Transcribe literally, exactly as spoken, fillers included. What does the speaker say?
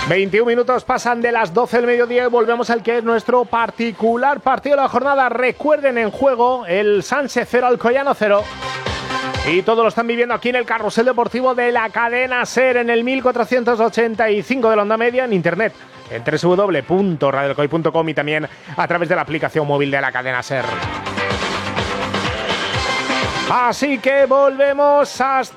veintiún minutos pasan de las doce del mediodía y volvemos al que es nuestro particular partido de la jornada. Recuerden, en juego el Sanse cero, Alcoyano cero. Y todo lo están viviendo aquí en el carrusel deportivo de la cadena SER, en el mil cuatrocientos ochenta y cinco de la onda media, en internet, en doble u doble u doble u punto radio alcoy punto com y también a través de la aplicación móvil de la cadena SER. Así que volvemos hasta